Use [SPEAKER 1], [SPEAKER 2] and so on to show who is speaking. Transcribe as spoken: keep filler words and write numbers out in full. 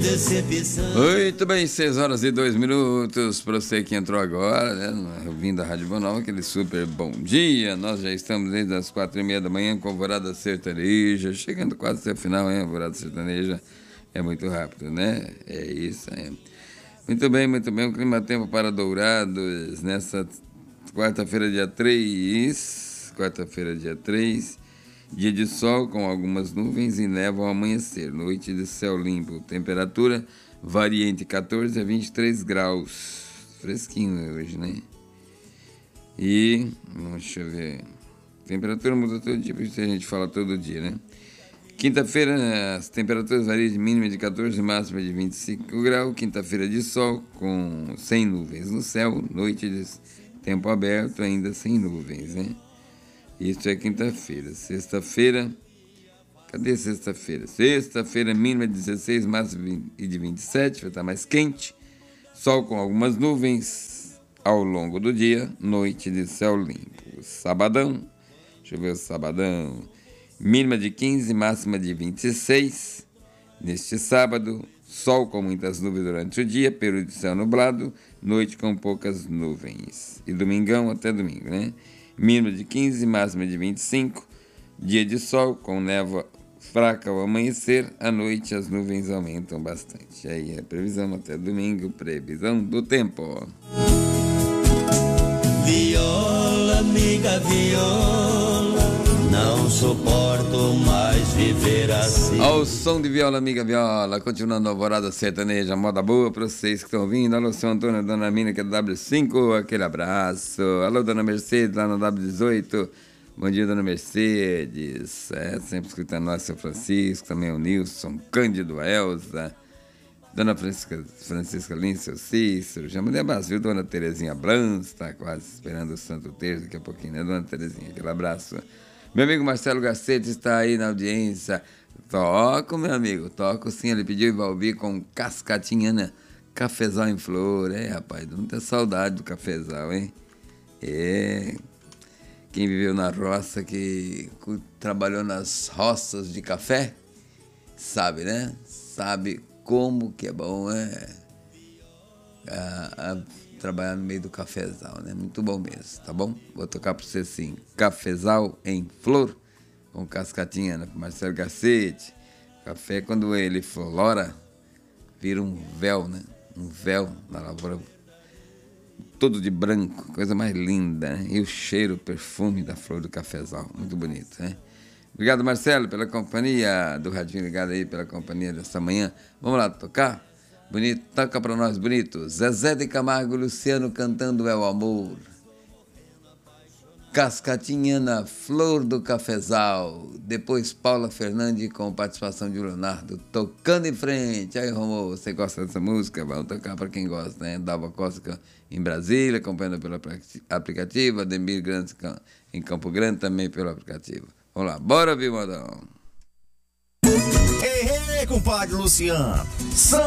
[SPEAKER 1] decepção.
[SPEAKER 2] Muito bem, seis horas e dois minutos. Para você que entrou agora, né, ouvindo a Rádio Boa Nova, aquele super bom dia. Nós já estamos desde as quatro e meia da manhã com a Alvorada Sertaneja, chegando quase até o final, hein? A Alvorada Sertaneja é muito rápido, né? É isso aí. Muito bem, muito bem. O clima-tempo para Dourados nessa quarta-feira, dia três. Quarta-feira, dia três. Dia de sol com algumas nuvens e névoa ao amanhecer. Noite de céu limpo. Temperatura varia entre catorze a vinte e três graus. Fresquinho hoje, né? E, deixa eu ver. Temperatura muda todo dia, porque a gente fala todo dia, né? Quinta-feira, as temperaturas variam de mínima de catorze e máxima de vinte e cinco graus. Quinta-feira de sol com sem nuvens no céu. Noite de tempo aberto, ainda sem nuvens, né? Isso é quinta-feira. Sexta-feira, cadê sexta-feira? Sexta-feira, mínima de dezesseis, máxima de vinte e sete, vai estar mais quente. Sol com algumas nuvens ao longo do dia, noite de céu limpo. Sabadão, deixa eu ver o sabadão, mínima de quinze, máxima de vinte e seis. Neste sábado, sol com muitas nuvens durante o dia, período de céu nublado, noite com poucas nuvens. E domingão até domingo, né? Mínima de quinze, máxima de vinte e cinco. Dia de sol com névoa fraca ao amanhecer. À noite as nuvens aumentam bastante. Aí é a previsão até domingo. Previsão do tempo.
[SPEAKER 1] Viola, amiga, viola, não suporto mais viver assim.
[SPEAKER 2] Ao som de viola, amiga viola, continuando a Alvorada Sertaneja, moda boa para vocês que estão ouvindo. Alô, seu Antônio, dona Mina, que é do W cinco, aquele abraço. Alô, dona Mercedes, lá no W dezoito. Bom dia, dona Mercedes. É, sempre escutando nós, seu Francisco, também o Nilson, Cândido, a Elza, dona Francisca, Francisca Lins, seu Cícero. Já mandei abraço, viu, dona Terezinha Brans, tá quase esperando o Santo Terço daqui a pouquinho, né, dona Terezinha? Aquele abraço. Meu amigo Marcelo Gacete está aí na audiência. Toco, meu amigo, toco sim. Ele pediu para ouvir com Cascatinha, né? Cafezal em flor. É, rapaz, muita saudade do cafezal, hein? É. Quem viveu na roça, que trabalhou nas roças de café, sabe, né? Sabe como que é bom, é. A, a, trabalhar no meio do cafezal, né? Muito bom mesmo, tá bom? Vou tocar pra você assim, Cafezal em Flor, com Cascatinha, né? Marcelo Gacete. Café, quando ele flora, vira um véu, né? Um véu na lavoura, todo de branco, coisa mais linda, né? E o cheiro, o perfume da flor do cafezal, muito bonito, né? Obrigado, Marcelo, pela companhia do Radinho Ligado aí, pela companhia dessa manhã. Vamos lá tocar? Bonito, toca pra nós, bonito. Zezé de Camargo e Luciano cantando É o Amor. Cascatinha na Flor do Cafezal. Depois Paula Fernandes com participação de Leonardo. Tocando em frente. Aí, Romo, você gosta dessa música? Vamos tocar pra quem gosta, né? Dalva Costa em Brasília, acompanhando pelo aplicativo. Ademir Grande em Campo Grande, também pelo aplicativo. Vamos lá, bora, viu, modão?
[SPEAKER 3] Ei, ei, compadre Luciano.